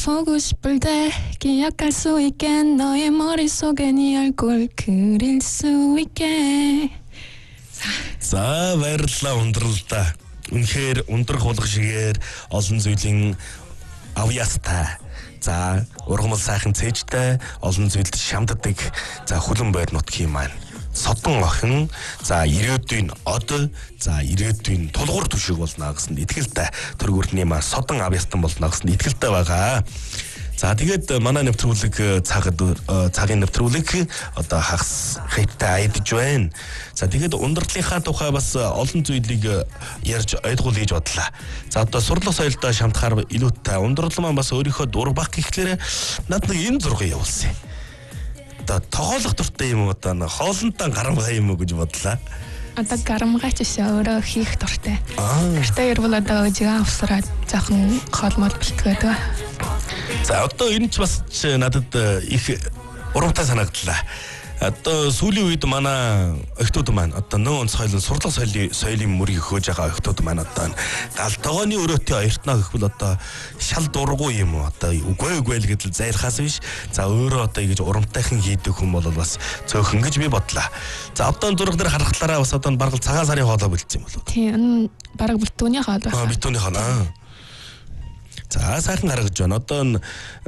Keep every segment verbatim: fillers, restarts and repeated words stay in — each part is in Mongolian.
보고 싶을 때 기억할 수 있게 너의 머릿속에 네 얼굴 그릴 수 있게. За баярлалаа ундралдаа. Үнэхээр ундрах болгох шигээр олон зүйлийн авьяастай. За ургамал сайхан цээжтэй олон зүйлд шамддаг. За хүлэн байр нутгийн маань содон охин, за ирээдүйн од, за ирээдүйн тулгуур түшиг болно гэсэн итгэлтэй төргөрний маань содон авьяастан болно гэсэн итгэлтэй байгаа. За тэгээд манай нэвтрүүлэг цагад цагийн нэвтрүүлэг одоо хагас хэттэй айдж байна. За тэгээд ундралынхаа тухай бас олон зүйлийг ярьж ойлгуул гэж бодлаа. За одоо сурлах соёлтой шамтахаар илүүтэй ундрал маань бас өөрийнхөө дурбах гэхлээр над нэг энэ зургийг явуулсан. Одоо тоглох дуртай юм уу одоо хоолндоо гарамгай юм уу гэж бодлаа. Одоо гарамгайч өөрөө хийх дуртай. Гэртээ ирвэл одоо өжигөө авсараад жоохон хоолмол бэлтгээд. За одоо энэ ч бас надад их урамтай санагдлаа. Одоо сүүлийн үед манай охтууд маань одоо нөө онцгойлон сурлах соёлын соёлын мөрийг хөөж байгаа охтууд маань одоо гал тогооны өрөөтэй оёртноо гэхвэл одоо шал дургу юм уу одоо үгүй үгүй л гэдэл зайлхаас биш. За өөрөө одоо ингэж урамтайхан хийдэг хүн бол бас цөөхөн гэж би бодлоо. За одоо зураг дээр харахлаараа бас одоо бараг цагаан сарын хоолой бэлдсэн юм болов. Тийм бараг битүүний хоол байна. Аа битүүний хоол аа. За сайхан гаргаж байна. Одоо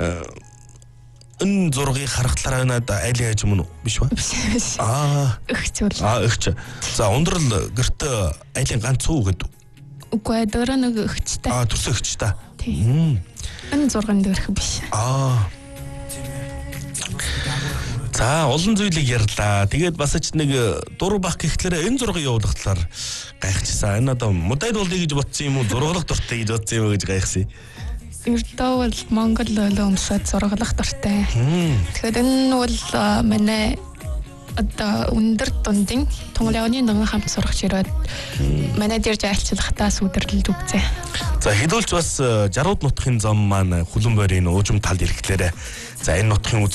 энэ зургийг харахлаараа надад айл яаж юм уу биш ба? Аа өгч үл. Аа өгч. За ундрал гэртээ айлын ганц цуу гэдэг. Үгүй дөөрөө нэг өгчтэй. Аа төрсөн өгч та. Тийм. Энэ зурган дөрөх биш. Аа. За олон зүйлийг ярьлаа. Тэгээд бас ч нэг дур бах гэхлээр энэ зургийг явуулахлаар гайхчихсан. Энэ одоо модаль болдё гэж бодсон юм уу? Зурглах дуртай гэж бодсон юм уу гэж гайхсан. Эрдөө бол Монгол өмсөд зурглах дуртай. Тэгэхээр энэ бол манай одоо өндөр дундын Тунгалианы нэгэн хамт сурагч ирээд манай дээр жайлчлахтаа сүдэрлэлд үгзээ. За хэдүүлч бас жарууд нутгийн зам маань хүлэн бойрын уужим талд ирэхлээр за энэ нутгийн